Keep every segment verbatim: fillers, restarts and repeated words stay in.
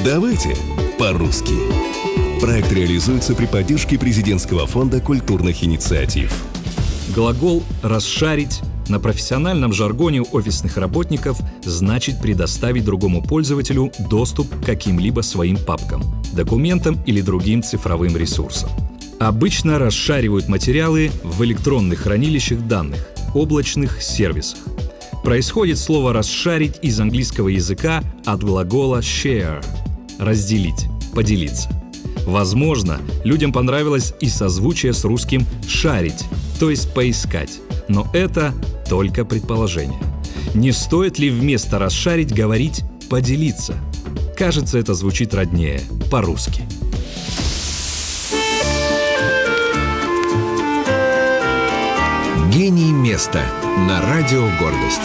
Давайте по-русски. Проект реализуется при поддержке президентского фонда культурных инициатив. Глагол «расшарить» на профессиональном жаргоне офисных работников значит предоставить другому пользователю доступ к каким-либо своим папкам, документам или другим цифровым ресурсам. Обычно расшаривают материалы в электронных хранилищах данных, облачных сервисах. Происходит слово «расшарить» из английского языка от глагола «share» – «разделить», «поделиться». Возможно, людям понравилось и созвучие с русским «шарить», то есть «поискать». Но это только предположение. Не стоит ли вместо «расшарить» говорить «поделиться»? Кажется, это звучит роднее, по-русски. Гений места на радио «Гордость».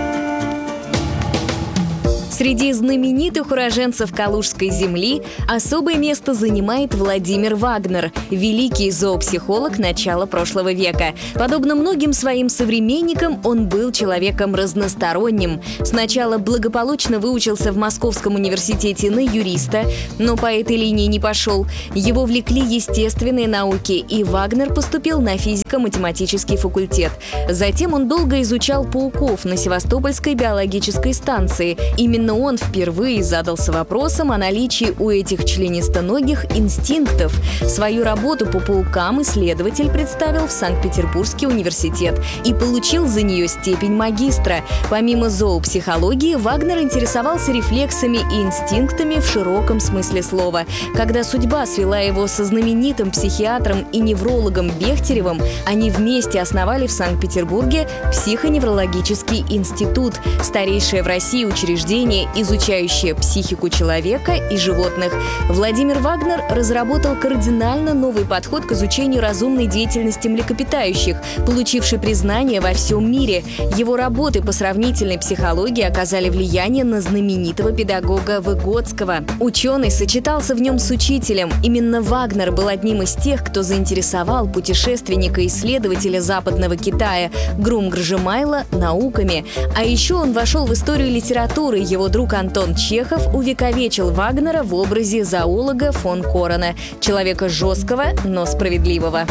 Среди знаменитых уроженцев Калужской земли особое место занимает Владимир Вагнер, великий зоопсихолог начала прошлого века. Подобно многим своим современникам, он был человеком разносторонним. Сначала благополучно выучился в Московском университете на юриста, но по этой линии не пошел. Его влекли естественные науки, и Вагнер поступил на физико-математический факультет. Затем он долго изучал пауков на Севастопольской биологической станции. Именно он впервые задался вопросом о наличии у этих членистоногих инстинктов. Свою работу по паукам исследователь представил в Санкт-Петербургский университет и получил за нее степень магистра. Помимо зоопсихологии, Вагнер интересовался рефлексами и инстинктами в широком смысле слова. Когда судьба свела его со знаменитым психиатром и неврологом Бехтеревым, они вместе основали в Санкт-Петербурге психоневрологический институт, старейшее в России учреждение, изучающее психику человека и животных. Владимир Вагнер разработал кардинально новый подход к изучению разумной деятельности млекопитающих, получивший признание во всем мире. Его работы по сравнительной психологии оказали влияние на знаменитого педагога Выгодского. Ученый сочетался в нем с учителем. Именно Вагнер был одним из тех, кто заинтересовал путешественника-исследователя Западного Китая Грум-Гржемайла науками. А еще он вошел в историю литературы. Его друг Антон Чехов увековечил Вагнера в образе зоолога фон Корона, человека жесткого, но справедливого.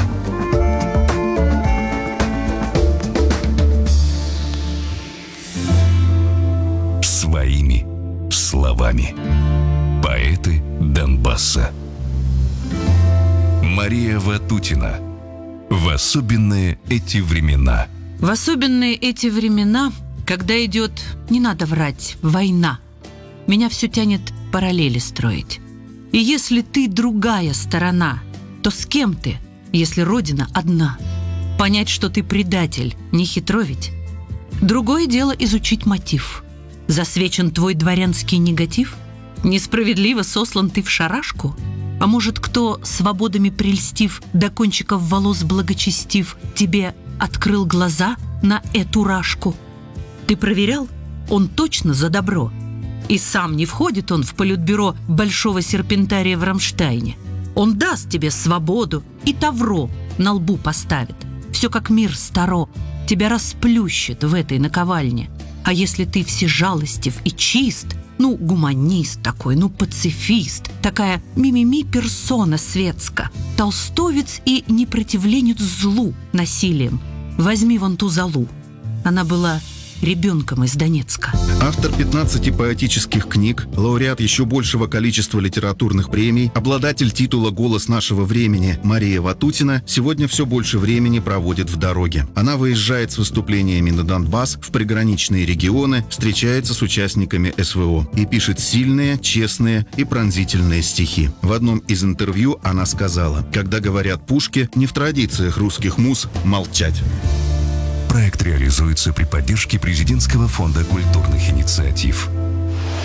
Своими словами. Поэты Донбасса. Мария Ватутина. В особенные эти времена. В особенные эти времена, когда идет, не надо врать, война, меня все тянет параллели строить. И если ты другая сторона, то с кем ты, если родина одна? Понять, что ты предатель, не хитро ведь? Другое дело изучить мотив. Засвечен твой дворянский негатив? Несправедливо сослан ты в шарашку? А может, кто, свободами прельстив, до кончиков волос благочестив, тебе открыл глаза на эту рашку? Ты проверял? Он точно за добро. И сам не входит он в политбюро большого серпентария в Рамштайне. Он даст тебе свободу и тавро на лбу поставит. Все как мир старо, тебя расплющит в этой наковальне. А если ты всежалостив и чист, ну, гуманист такой, ну, пацифист, такая мимими персона светска, толстовец и непротивленец злу насилием, возьми вон ту Залу. Она была ребенком из Донецка. Автор пятнадцати поэтических книг, лауреат еще большего количества литературных премий, обладатель титула «Голос нашего времени» Мария Ватутина сегодня все больше времени проводит в дороге. Она выезжает с выступлениями на Донбасс, в приграничные регионы, встречается с участниками эс вэ о и пишет сильные, честные и пронзительные стихи. В одном из интервью она сказала: «Когда говорят пушки, не в традициях русских муз молчать». Проект реализуется при поддержке президентского фонда культурных инициатив.